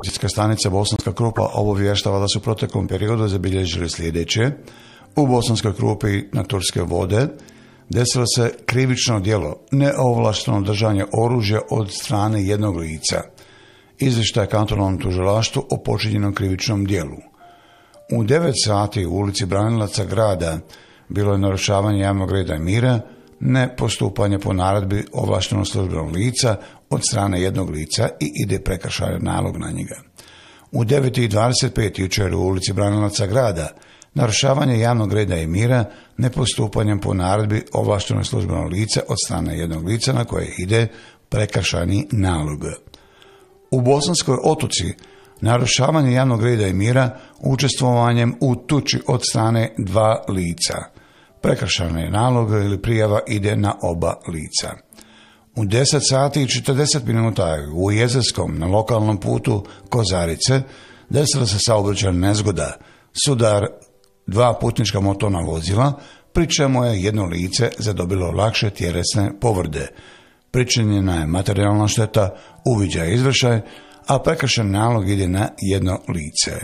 Policijska stanica Bosanska Krupa obavještava da su u proteklom periodu zabilježili sljedeće. U Bosanskoj Krupi na Turske vode desilo se krivično djelo neovlašteno držanje oružja od strane jednog lica. Izvještaj kantonalnom tužilaštvu o počinjenom krivičnom djelu. U 9 sati u ulici Branilaca grada bilo je narušavanje javnog reda i mira, ne postupanje po naredbi ovlaštenog službenog lica od strane jednog lica i ide prekršajni nalog na njega. U 9:25 jučer u ulici Branilaca grada narušavanje javnog reda i mira, ne postupanjem po naredbi ovlaštenog službenog lica od strane jednog lica na koje ide prekršajni nalog. U Bosanskoj Otoci narušavanje javnog reda i mira učestvovanjem u tuči od strane 2 lica. Prekršajni nalog ili prijava ide na oba lica. U 10 sati i 40 minuta u Jezerskom na lokalnom putu Kozarice desila se saobraćajna nezgoda, sudar 2 putnička motorna vozila, pri čemu je jedno lice zadobilo lakše tjelesne povrede. Pričinjena je materijalna šteta, uviđaj izvršaj, a prekršajni nalog ide na jedno lice.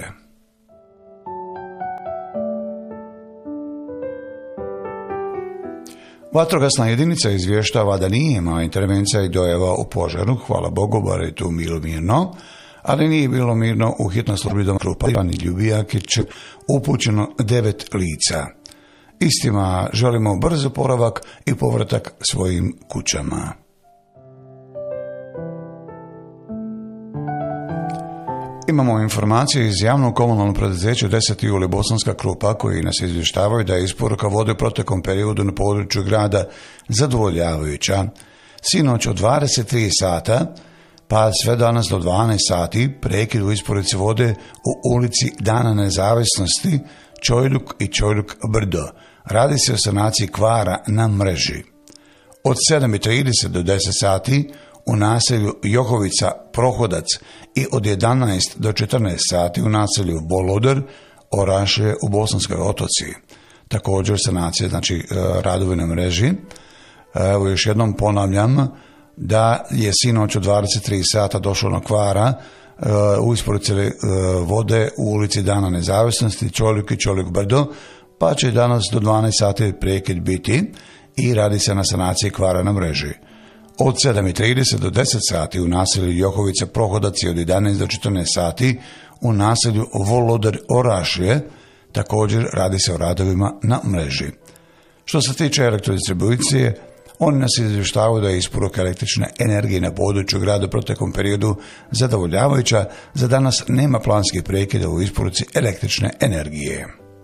Vatrogasna jedinica izvještava da nije imala intervencija i dojava u požaru, hvala Bogu, bar je tu bilo mirno, ali nije bilo mirno u hitnoj službi doma Krupa Ivani Ljubijakić, upućeno 9 lica. Istima želimo brz oporavak i povratak svojim kućama. Imamo informacije iz javnog komunalnog preduzeća 10. juli Bosanska Krupa koji nas izvještavaju da je isporuka vode u proteklom periodu na području grada zadovoljavajuća. Sinoć od 23 sata pa sve danas do 12 sati prekid u isporuci vode u ulici Dana nezavisnosti Čojluk i Čojluk Brdo. Radi se o sanaciji kvara na mreži. Od 7:30 do 10 sati u naselju Johovica Prohodac i od 11 do 14 sati u naselju Volodar Orašje u Bosanskoj Otoci. Također sanacija, znači radovi na mreži. Evo još jednom ponavljam da je sinoć od 23 sata došlo na kvara u isporuci vode u ulici Dana nezavisnosti Čolik i Čolik Brdo, pa će danas do 12 sati prekid biti i radi se na sanaciji kvara na mreži. Od 7:30 do 10 sati u naselju Johovica Prohodac i od 11 do 14 sati u naselju Volodar Orašje također radi se o radovima na mreži. Što se tiče elektrodistribucije, oni nas izvještavaju da je isporuka električne energije na području grada u proteklom periodu zadovoljavajuća. Za danas nema planskih prekida u isporuci električne energije.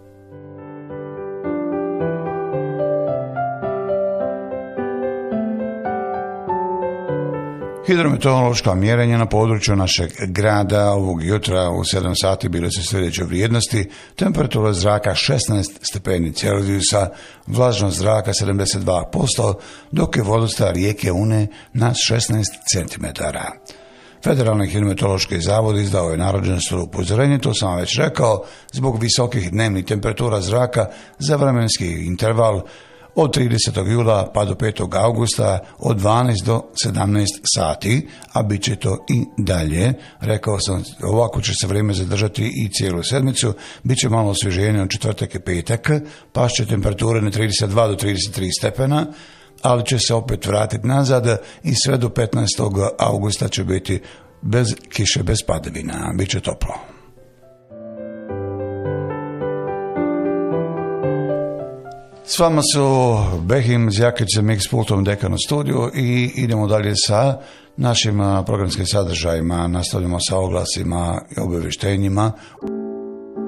Hidrometeorološka mjerenja na području našeg grada ovog jutra u 7 sati bile su sljedeće vrijednosti: temperatura zraka 16 stepeni Celzijusa, vlažnost zraka 72%, dok je vodostaj rijeke Une na 16 cm. Federalni hidrometeorološki zavod izdao je narudžbeno upozorenje, to sam vam već rekao, zbog visokih dnevnih temperatura zraka za vremenski interval od 30. jula pa do 5. augusta od 12 do 17 sati, a bit će to i dalje. Rekao sam, ovako će se vrijeme zadržati i cijelu sedmicu, bit će malo osvježenje od četvrtak i petak, pašće temperature na 32 do 33 stepena, ali će se opet vratiti nazad i sve do 15. augusta će biti bez kiše, bez padavina, bit će toplo. S vama su Behim Zjakić za Mix Pultom Dekan u studiju i idemo dalje sa našim programskim sadržajima. Nastavljamo sa oglasima i obavještenjima.